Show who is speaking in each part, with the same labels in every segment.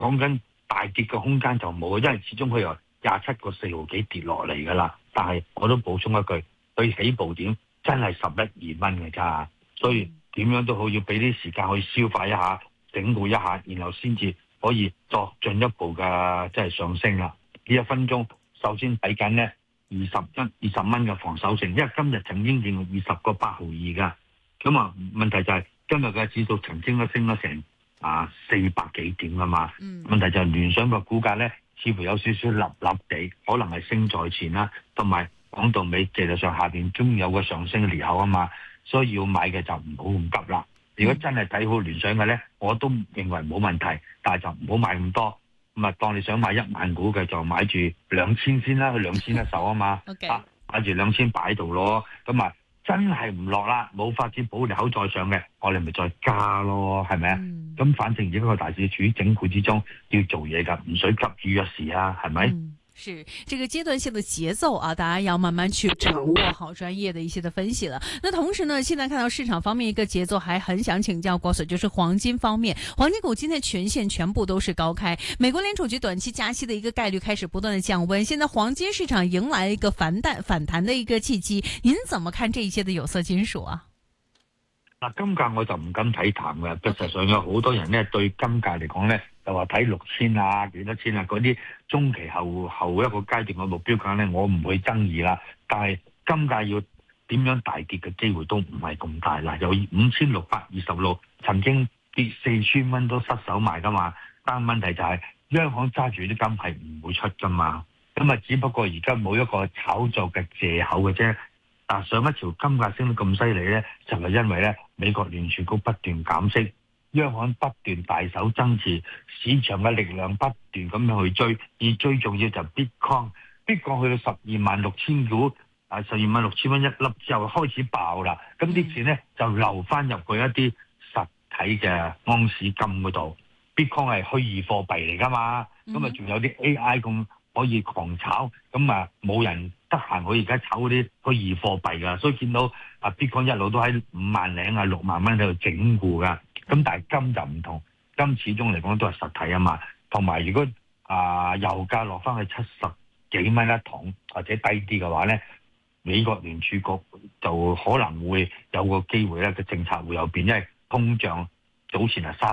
Speaker 1: 講緊大跌嘅空間就冇，因為始終佢由27.4毫幾跌落嚟噶啦。但係我都補充一句，佢起步點真係11、2蚊嘅咋，所以點樣都好要俾啲時間去消化一下、整固一下，然後先至可以作進一步嘅即係上升啦。呢1分鐘首先睇緊呢20蚊嘅防守性，因為今日曾經見過20.82噶。咁啊，問題就係今日嘅指數曾經都升咗成400幾點噶嘛。問題就係聯想嘅股價咧，似乎有少少立立地，可能係升在前啦。同埋講到尾，技術上下邊終於有個上升嘅裂口啊嘛，所以要買嘅就唔好咁急啦。如果真係睇好聯想嘅咧，我都認為冇問題，但係就唔好買咁多。咁啊，當你想買1萬股嘅，就買住2000先啦，佢2000一手啊嘛。買住2000擺喺度咯。咁啊，真係唔落啦，冇發展保利口再上嘅，我哋咪再加咯，係咪啊？咁反正而家個大市處於整固之中，要做嘢噶，唔使急於一時啊，係咪？
Speaker 2: 是這個階段性的節奏啊，大家要慢慢去掌握好專業的一些的分析了。那同時呢，現在看到市場方面一個節奏，還很想請教郭 Sir，就是黃金方面，黃金股今天全線全部都是高開，美國聯儲局短期加息的一個概率開始不斷的降溫，現在黃金市場迎來一個反彈的一個契機，您怎麼看這一些的有色金屬啊？
Speaker 1: 嗱，金價我就唔敢睇淡嘅，實際上有好多人咧對金價嚟講咧，就話睇6000啊、幾多千啊嗰啲中期後一個階段嘅目標價咧，我唔會爭議啦。但係金價要點樣大跌嘅機會都唔係咁大啦。有5626曾經跌4000蚊都失手埋噶嘛，但問題就係央行揸住啲金係唔會出噶嘛，咁啊只不過而家冇一個炒作嘅藉口嘅啫。上一條金價升得咁犀利咧，就係因為咧美國聯儲局不斷減息，央行不斷大手增持，市場嘅力量不斷咁樣去追，而最重要就 Bitcoin 去到126000股，126000蚊一粒之後開始爆啦，咁啲錢咧就流翻入去一啲實體嘅安士金嗰度。Bitcoin 係虛擬貨幣嚟噶嘛，咁啊仲有啲 AI 咁可以狂炒，咁啊冇人得閒我而家炒嗰啲虛擬貨幣噶，所以見到Bitcoin 一路都喺5萬零6萬蚊喺度整固噶。咁但係金就唔同，金始終嚟講都係實體啊嘛。同埋如果油價落翻去70幾蚊一桶或者低啲嘅話咧，美國聯儲局就可能會有個機會咧，個政策會有變，因為通脹早前係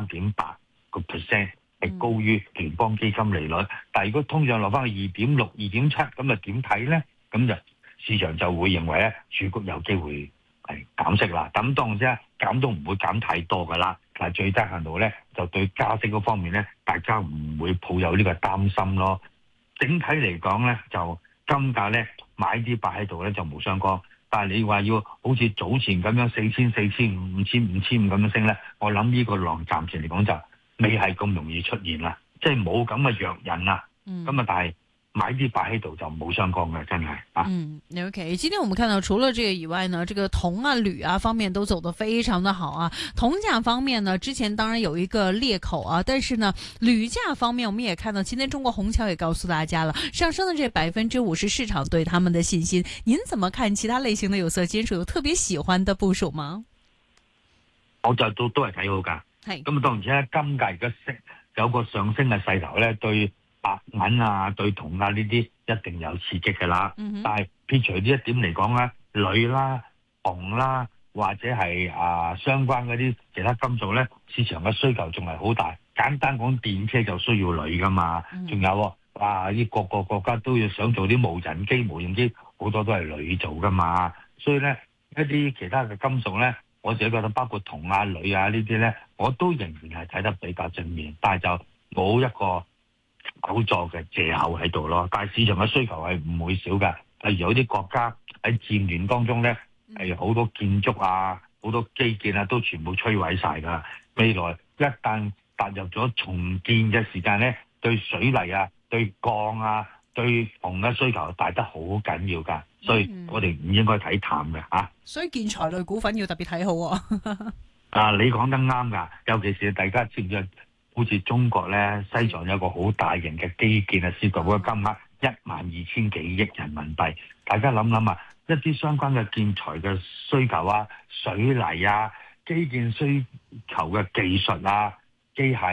Speaker 1: 3.8%。係高於聯邦基金利率，但係如果通脹落翻去2.6、2.7，咁啊點睇咧？咁就市場就會認為咧，儲局有機會係減息啦。咁當然啫，減都唔會減太多噶啦。但係最低限度咧，就對加息嗰方面咧，大家唔會抱有呢個擔心咯。整體嚟講咧，就金價咧買啲擺喺度咧就冇相干。但係你話要好似早前咁樣4000、4500、5500咁樣升咧，我諗呢個浪暫時嚟講就未係咁容易出現啦，即係冇咁嘅藥引啦。咁但係買啲擺喺度就冇相干嘅，真係啊。
Speaker 2: OK， 今天我們看到除了這個以外呢，這個銅啊、鋁啊方面都走得非常的好啊。銅價方面呢，之前當然有一個裂口啊，但是呢，鋁價方面我們也看到，今天中國虹橋也告訴大家了，上升的這50%是市場對他們的信心。您怎麼看其他類型的有色金屬？有特別喜歡的部署嗎？
Speaker 1: 我就都係睇好㗎。咁當然之金價而家有個上升嘅勢頭咧，對白銀啊、對銅啊呢啲一定有刺激㗎啦。但係撇除呢一點嚟講咧，鋁啦、銅啦，或者係相關嗰啲其他金屬咧，市場嘅需求仲係好大。簡單講，電車就需要鋁㗎嘛。仲有啲各個國家都要想做啲無人機、無人機，好多都係鋁做㗎嘛。所以咧，一啲其他嘅金屬咧，我自己覺得包括銅啊、鋁啊呢啲咧，我都仍然係睇得比較正面，但係就冇一個炒作嘅藉口喺度咯。但係市場嘅需求係唔會少㗎。例如有啲國家喺戰亂當中咧，係好多建築啊、好多基建啊都全部摧毀晒㗎。未來一旦踏入咗重建嘅時間咧，對水泥啊、對鋼啊、對銅嘅需求大得好緊要㗎。所以我哋唔應該睇淡嘅嚇。
Speaker 2: 所以建材類股份要特別睇好喎。
Speaker 1: 你講得啱㗎，尤其是大家知唔知？好似中國咧，西藏有個好大型嘅基建啊，涉及嗰個金額12000幾億人民幣。大家諗諗啊，一啲相關嘅建材嘅需求啊、水泥啊、基建需求嘅技術啊、機械啊，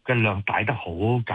Speaker 1: 嘅量大得好緊。